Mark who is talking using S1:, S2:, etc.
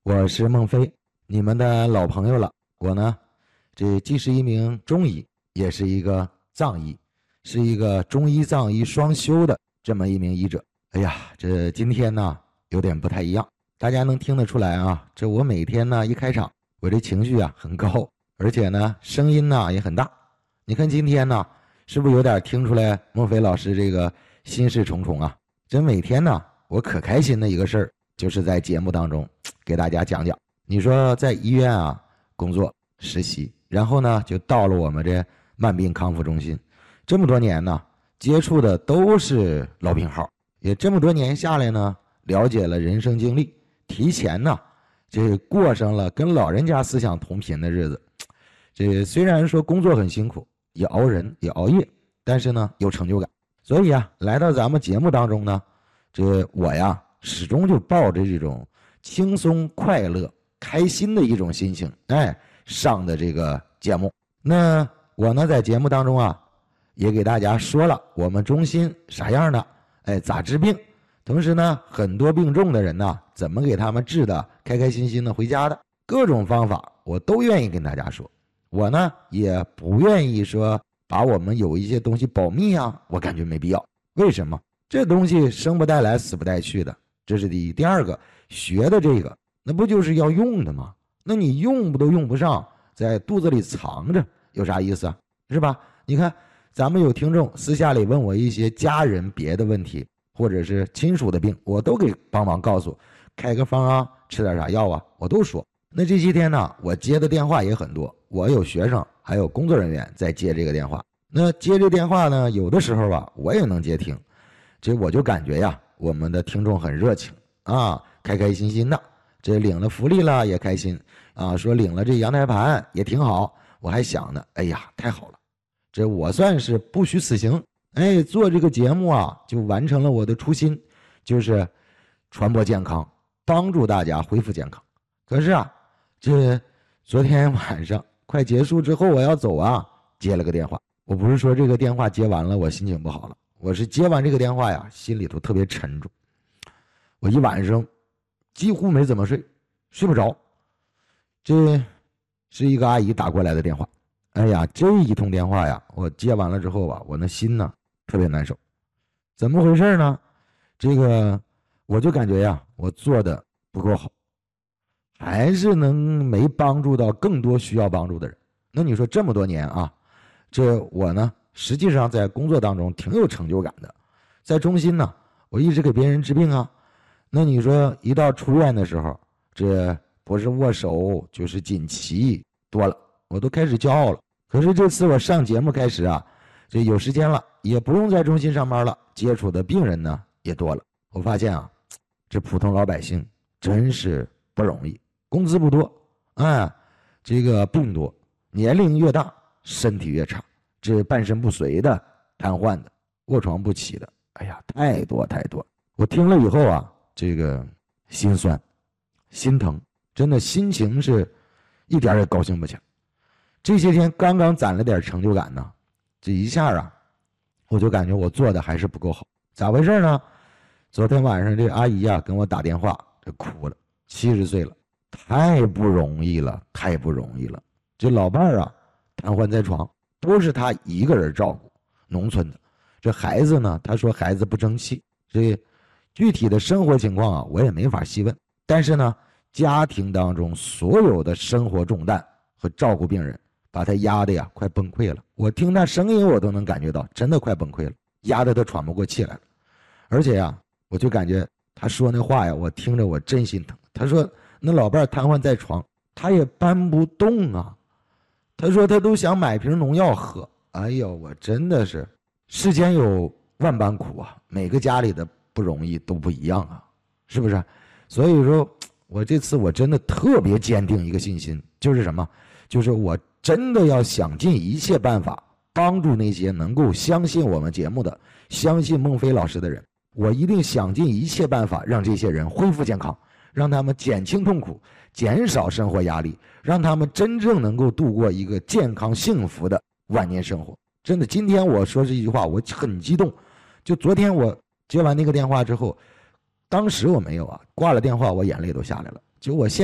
S1: 我是孟非，你们的老朋友了。我呢，这既是一名中医，也是一个藏医，是一个中医藏医双修的这么一名医者。哎呀，这今天呢有点不太一样，大家能听得出来啊？这我每天呢一开场，我这情绪啊很高，而且呢声音呢也很大。你看今天呢，是不是有点听出来孟非老师这个心事重重啊？这每天呢，我可开心的一个事儿，就是在节目当中给大家讲讲。你说在医院啊工作实习，然后呢就到了我们这慢病康复中心，这么多年呢接触的都是老病号，也这么多年下来呢，了解了人生经历，提前呢这过上了跟老人家思想同频的日子。这虽然说工作很辛苦，也熬人也熬夜，但是呢有成就感。所以啊，来到咱们节目当中呢，这我呀始终就抱着这种轻松快乐开心的一种心情上的这个节目。那我呢在节目当中啊也给大家说了我们中心啥样的咋治病，同时呢很多病重的人呢怎么给他们治的开开心心的回家的，各种方法我都愿意跟大家说。我呢也不愿意说把我们有一些东西保密啊，我感觉没必要。为什么？这东西生不带来死不带去的，这是第一。第二个，学的这个那不就是要用的吗？那你用不都用不上，在肚子里藏着有啥意思啊？是吧？你看咱们有听众私下里问我一些家人别的问题，或者是亲属的病，我都给帮忙告诉，开个方啊，吃点啥药啊，我都说。那这些天呢，我接的电话也很多，我有学生还有工作人员在接这个电话。那接这电话呢，有的时候吧我也能接听，这我就感觉呀我们的听众很热情啊，开开心心的，这领了福利了也开心啊，说领了这阳台盘也挺好。我还想呢，哎呀太好了，这我算是不虚此行，做这个节目啊就完成了我的初心，就是传播健康，帮助大家恢复健康。可是啊，这昨天晚上快结束之后我要走啊，接了个电话。我不是说这个电话接完了我心情不好了，我是接完这个电话呀心里头特别沉重，我一晚上几乎没怎么睡，睡不着。这是一个阿姨打过来的电话，哎呀这一通电话呀我接完了之后吧，我那心呢特别难受。怎么回事呢？这个我就感觉呀我做的不够好，还是没帮助到更多需要帮助的人。那你说这么多年啊，这我呢实际上在工作当中挺有成就感的，在中心呢我一直给别人治病啊。那你说一到出院的时候，这不是握手就是锦旗多了，我都开始骄傲了。可是这次我上节目开始啊，这有时间了，也不用在中心上班了，接触的病人呢也多了。我发现啊，这普通老百姓真是不容易，工资不多，这个病多，年龄越大身体越差，这半身不遂的、瘫痪的、卧床不起的，哎呀，太多太多。我听了以后啊，这个心酸、心疼，真的心情是一点也高兴不起来。这些天刚刚攒了点成就感呢，这一下啊，我就感觉我做的还是不够好。咋回事呢？昨天晚上这阿姨啊跟我打电话，这哭了，70岁了，太不容易了，太不容易了。这老伴儿啊瘫痪在床，都是他一个人照顾，农村的。这孩子呢，他说孩子不争气，这具体的生活情况啊我也没法细问，但是呢家庭当中所有的生活重担和照顾病人把他压得呀快崩溃了。我听他声音我都能感觉到真的快崩溃了，压得他喘不过气来了。而且呀我就感觉他说那话呀我听着我真心疼。他说那老伴瘫痪在床，他也搬不动啊，他说他都想买瓶农药喝。哎呦，我真的是世间有万般苦啊，每个家里的不容易都不一样啊，是不是？所以说我这次我真的特别坚定一个信心，就是什么？就是我真的要想尽一切办法帮助那些能够相信我们节目的、相信孟非老师的人。我一定想尽一切办法让这些人恢复健康，让他们减轻痛苦，减少生活压力，让他们真正能够度过一个健康幸福的晚年生活。真的，今天我说这句话我很激动。就昨天我接完那个电话之后，当时我没有啊，挂了电话我眼泪都下来了。就我现